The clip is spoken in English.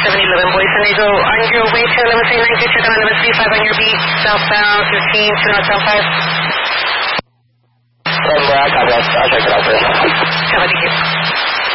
7011 Boyson Eagle. On your way to 1139, check on 1135 on your beat, southbound 15 to northbound 5. Copy, I'll check it out first. Thank you.